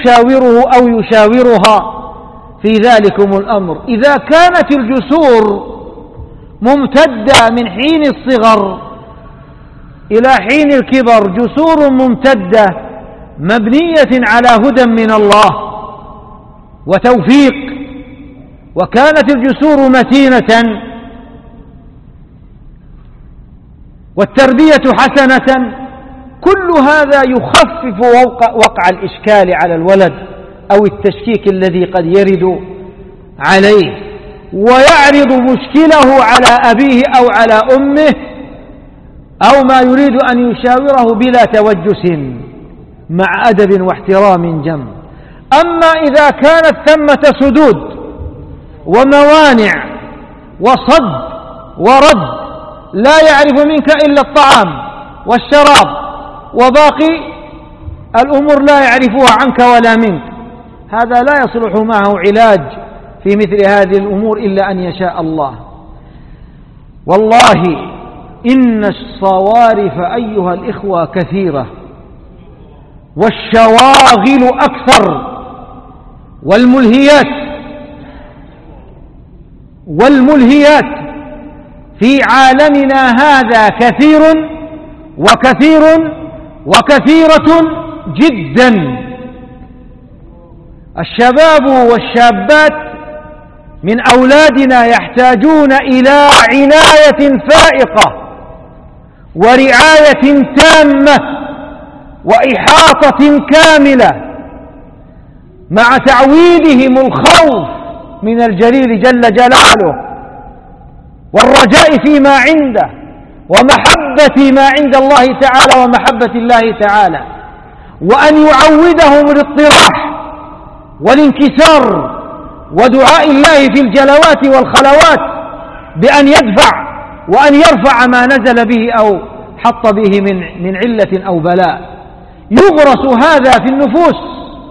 يشاوره أو يشاورها في ذلكم الأمر. إذا كانت الجسور ممتدة من حين الصغر إلى حين الكبر، جسور ممتدة مبنية على هدى من الله وتوفيق، وكانت الجسور متينة والتربية حسنة، كل هذا يخفف وقع الإشكال على الولد أو التشكيك الذي قد يرد عليه، ويعرض مشكله على أبيه أو على أمه أو ما يريد أن يشاوره بلا توجس، مع أدب واحترام جم. أما إذا كانت ثمة سدود وموانع وصد ورد، لا يعرف منك إلا الطعام والشراب، وباقي الأمور لا يعرفها عنك ولا منك، هذا لا يصلح معه علاج في مثل هذه الأمور إلا أن يشاء الله. والله إن الصوارف أيها الإخوة كثيرة، والشواغل أكثر، والملهيات في عالمنا هذا كثير وكثيرة جدا. الشباب والشابات من أولادنا يحتاجون إلى عناية فائقة ورعاية تامة وإحاطة كاملة، مع تعويدهم الخوف من الجليل جل جلاله والرجاء فيما عنده ومحبة ما عند الله تعالى ومحبة الله تعالى، وأن يعودهم الاضطراح والانكسار ودعاء الله في الجلوات والخلوات بأن يدفع وأن يرفع ما نزل به أو حط به من علة أو بلاء. يغرس هذا في النفوس،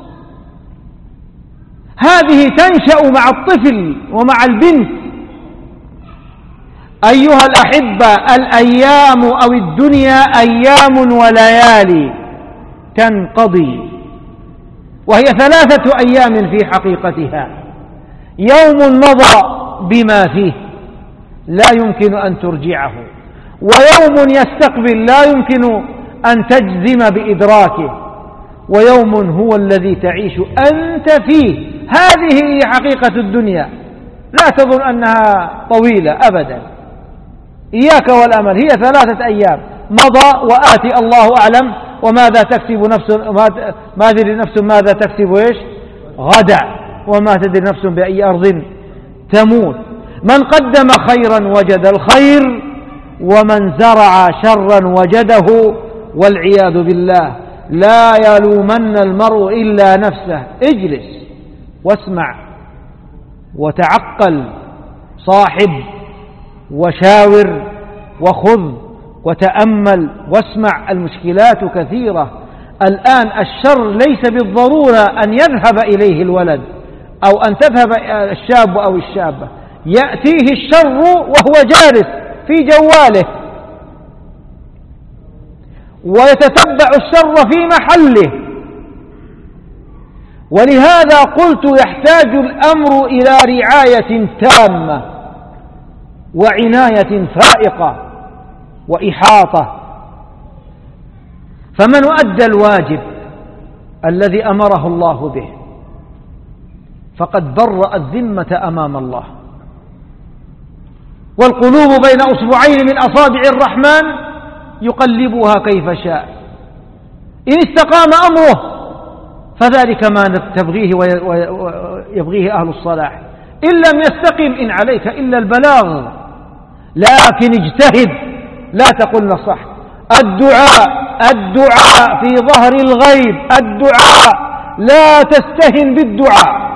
هذه تنشأ مع الطفل ومع البنت. أيها الأحبة، الأيام أو الدنيا أيام وليالي تنقضي، وهي 3 أيام في حقيقتها، يوم مضى بما فيه لا يمكن أن ترجعه، ويوم يستقبل لا يمكن أن تجزم بإدراكه، ويوم هو الذي تعيش أنت فيه. هذه هي حقيقة الدنيا، لا تظن أنها طويلة أبدا، إياك والأمل، هي 3 أيام مضى وآتي الله أعلم وماذا تكسب نفس، ما تدري نفس ماذا تكسب غدا، وما تدري نفس بأي أرض تموت. من قدم خيرا وجد الخير، ومن زرع شرا وجده، والعياذ بالله. لا يلومن المرء إلا نفسه. اجلس واسمع وتعقل، صاحب وشاور وخذ وتأمل واسمع. المشكلات كثيرة الآن. الشر ليس بالضرورة أن يذهب إليه الولد أو أن تذهب الشاب أو الشابة، يأتيه الشر وهو جالس في جواله ويتتبع الشر في محله. ولهذا قلت يحتاج الأمر إلى رعاية تامة وعناية فائقة وإحاطة. فمن أدى الواجب الذي أمره الله به فقد برأ الذمة أمام الله. والقلوب بين أصبعين من أصابع الرحمن يقلبها كيف شاء. إن استقام أمره فذلك ما تبغيه ويبغيه أهل الصلاح، إن لم يستقم إن عليك إلا البلاغ، لكن اجتهد، لا تقل نصح. الدعاء في ظهر الغيب، الدعاء، لا تستهن بالدعاء.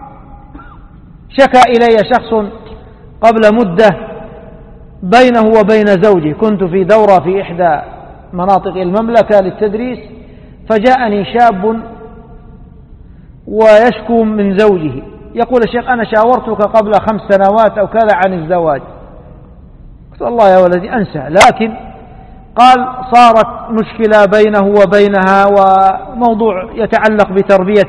شكى إلي شخص قبل مدة بينه وبين زوجه، كنت في دورة في إحدى مناطق المملكة للتدريس، فجاءني شاب ويشكو من زوجه، يقول: الشيخ أنا شاورتك قبل 5 سنوات أو كذا عن الزواج. قلت: والله يا ولدي أنسى، لكن قال صارت مشكلة بينه وبينها وموضوع يتعلق بتربية